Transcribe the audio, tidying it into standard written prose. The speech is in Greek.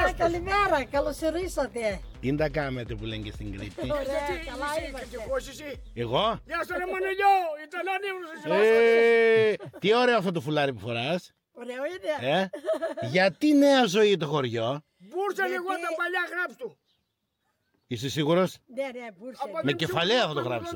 καλημέρα, καλώς ορίσατε. Τι τα κάμετε που λένε και στην Κρήτη. Ωραία, καλά είμαστε. εσύ. Εγώ. Γεια σου ρε Μανολιό, ήταν ανήμνος εσύ. Τι ωραίο αυτό το φουλάρι που φοράς. Ωραίο είναι. Γιατί νέα ζωή το χωριό. Μπούρσα λίγο τα παλιά γράψ' του. Είσαι σίγουρος? Ναι, ναι, μπούρσα. Με κεφαλαία θα το γράψω.